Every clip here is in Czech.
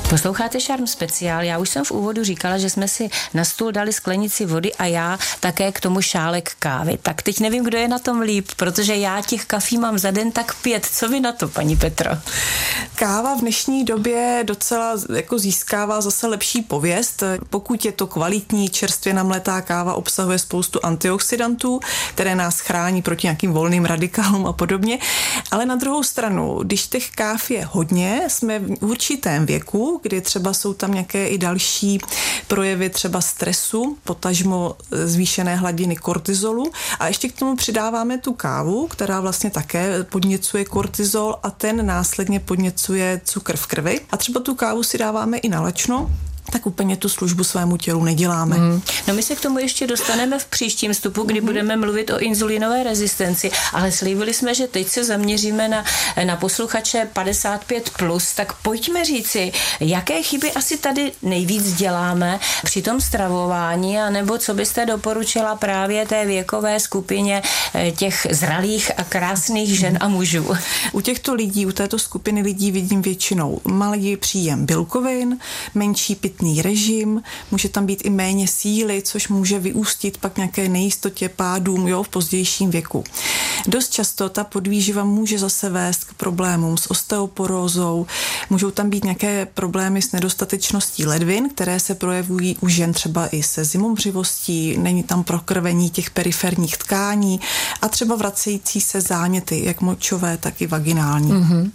Posloucháte Šarm speciál. Já už jsem v úvodu říkala, že jsme si na stůl dali sklenici vody a já také k tomu šálek kávy. Tak teď nevím, kdo je na tom líp, protože já těch kafí mám za den tak 5. Co vy na to, paní Petro? Káva v dnešní době docela jako získává zase lepší pověst. Pokud je to kvalitní, čerstvě namletá káva, obsahuje spoustu antioxidantů, které nás chrání proti nějakým volným radikálům a podobně. Ale na druhou stranu, když těch káv je hodně, jsme v určitém věku, kdy třeba jsou tam nějaké i další projevy třeba stresu, potažmo zvýšené hladiny kortizolu a ještě k tomu přidáváme tu kávu, která vlastně také podněcuje kortizol a ten následně podněcuje cukr v krvi a třeba tu kávu si dáváme i nalačno, tak úplně tu službu svému tělu neděláme. No my se k tomu ještě dostaneme v příštím vstupu, kdy budeme mluvit o inzulinové rezistenci, ale slíbili jsme, že teď se zaměříme na posluchače 55+, tak pojďme říci, jaké chyby asi tady nejvíc děláme při tom stravování, anebo co byste doporučila právě té věkové skupině těch zralých a krásných žen a mužů? U těchto lidí, u této skupiny lidí vidím většinou malý příjem bílkovin, menší pitný režim, může tam být i méně síly, což může vyústit pak nějaké nejistotě, pádům v pozdějším věku. Dost často ta podvýživa může zase vést k problémům s osteoporózou, můžou tam být nějaké problémy s nedostatečností ledvin, které se projevují u žen třeba i se zimomřivostí, není tam prokrvení těch periferních tkání a třeba vracející se záněty, jak močové, tak i vaginální.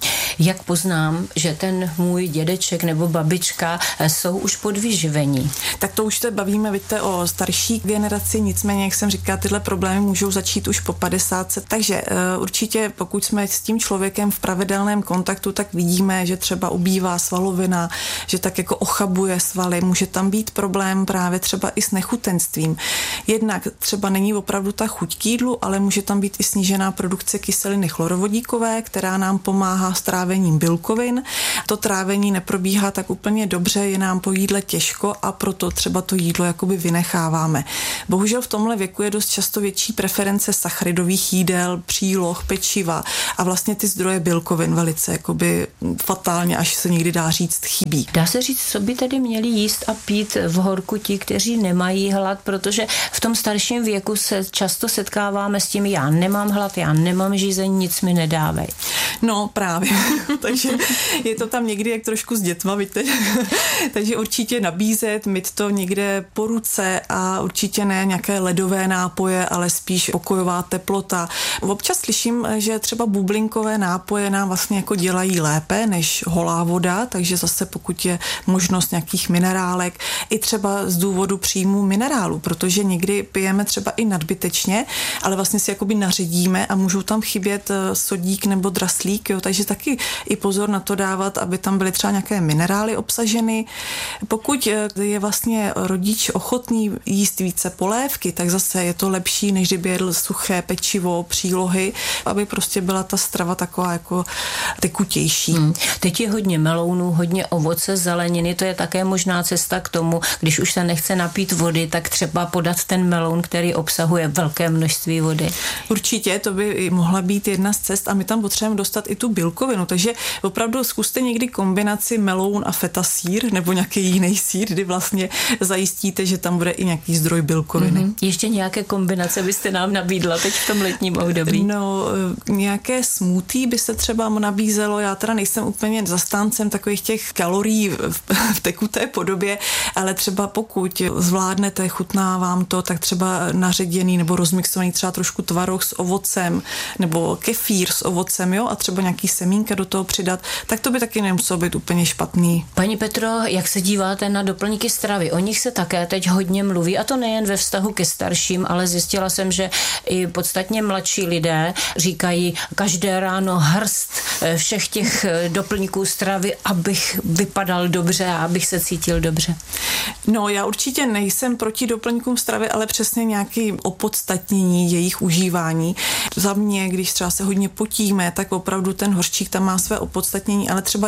Jak poznám, že ten můj dědeček nebo babička jsou už podvyživení? Tak to už se bavíme, víte, o starší generaci, nicméně, jak jsem říkala, tyhle problémy můžou začít už po 50. Takže určitě, pokud jsme s tím člověkem v pravidelném kontaktu, tak vidíme, že třeba ubývá svalovina, že tak jako ochabuje svaly, může tam být problém právě třeba i s nechutenstvím. Jednak třeba není opravdu ta chuť k jídlu, ale může tam být i snížená produkce kyseliny chlorovodíkové, která nám pomáhá s trávením bílkovin. To trávení neprobíhá tak úplně dobře, je nám po jídle těžko a proto třeba to jídlo jakoby vynecháváme. Bohužel v tomhle věku je dost často větší preference sacharidových jídel, příloh, pečiva a vlastně ty zdroje bílkovin velice jakoby fatálně, až se někdy dá říct, chybí. Dá se říct, co by tedy měli jíst a pít v horku ti, kteří nemají hlad, protože v tom starším věku se často setkáváme s tím, já nemám hlad, já nemám žízeň, nic mi nedávej. No právě, takže je to tam někdy jak trošku s dětma, víte, takže určitě nabízet, mít to někde po ruce a určitě ne nějaké ledové nápoje, ale spíš pokojová teplota. Občas slyším, že třeba bublinkové nápoje nám vlastně jako dělají lépe než holá voda, takže zase pokud je možnost nějakých minerálek, i třeba z důvodu příjmu minerálu, protože někdy pijeme třeba i nadbytečně, ale vlastně si jakoby naředíme a můžou tam chybět sodík nebo draslík, takže taky i pozor na to dávat, aby tam byly třeba nějaké minerály obsaženy. Pokud je vlastně rodič ochotný jíst více polévky, tak zase je to lepší, než kdyby jedl suché pečivo, přílohy, aby prostě byla ta strava taková jako tekutější. Teď je hodně melounů, hodně ovoce, zeleniny, to je také možná cesta k tomu, když už se nechce napít vody, tak třeba podat ten meloun, který obsahuje velké množství vody. Určitě, to by mohla být jedna z cest a my tam potřebujeme dostat i tu bílkovinu, takže opravdu zkuste někdy kombinaci meloun a feta sýr nebo nějaký jiný sýr, kdy vlastně zajistíte, že tam bude i nějaký zdroj bílkoviny. Ještě nějaké kombinace byste nám nabídla teď v tom letním období? No, nějaké smoothie by se třeba nabízelo, já teda nejsem úplně zastáncem takových těch kalorií v tekuté podobě, ale třeba pokud zvládnete, chutná vám to, tak třeba naředěný nebo rozmixovaný třeba trošku tvaroh s ovocem nebo kefír s ovocem, a třeba nějaký semínka do toho přidat, tak to by taky nemuselo být úplně špatný. Paní Petro, jak se díváte na doplňky stravy? O nich se také teď hodně mluví a to nejen ve vztahu ke starším, ale zjistila jsem, že i podstatně mladší lidé říkají každé ráno hrst všech těch doplňků stravy, abych vypadal dobře a abych se cítil dobře. No, já určitě nejsem proti doplňkům stravy, ale přesně nějaké opodstatnění jejich užívání. Za mě, když třeba se hodně potíme, tak opravdu ten hořčík tam má své opodstatnění, ale třeba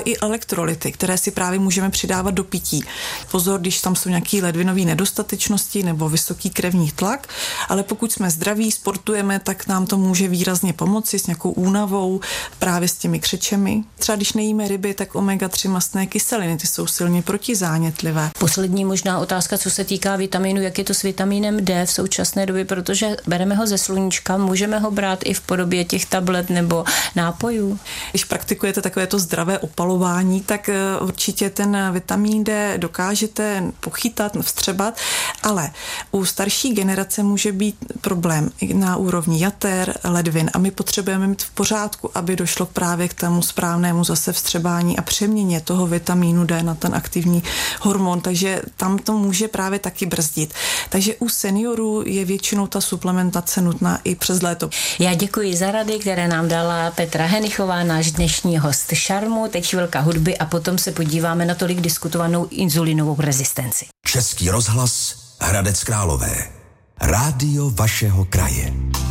i elektrolyty, které si právě můžeme přidávat do pití. Pozor, když tam jsou nějaké ledvinové nedostatečnosti nebo vysoký krevní tlak, ale pokud jsme zdraví, sportujeme, tak nám to může výrazně pomoci s nějakou únavou, právě s těmi křečemi. Třeba když nejíme ryby, tak omega-3 mastné kyseliny, ty jsou silně protizánětlivé. Poslední možná otázka, co se týká vitamínu, jak je to s vitamínem D v současné době, protože bereme ho ze sluníčka, můžeme ho brát i v podobě těch tablet nebo nápojů. Když praktikujete takovéto zdravé opalování, tak určitě ten vitamin D dokážete pochytat, vstřebat, ale u starší generace může být problém na úrovni jater, ledvin a my potřebujeme mít v pořádku, aby došlo právě k tomu správnému zase vstřebání a přeměně toho vitamínu D na ten aktivní hormon, takže tam to může právě taky brzdit. Takže u seniorů je většinou ta suplementace nutná i přes léto. Já děkuji za rady, které nám dala Petra Henichová, náš dnešní host Šarmu. Teď chvilka hudby a potom se podíváme na tolik diskutovanou inzulinovou rezistenci. Český rozhlas Hradec Králové. Rádio vašeho kraje.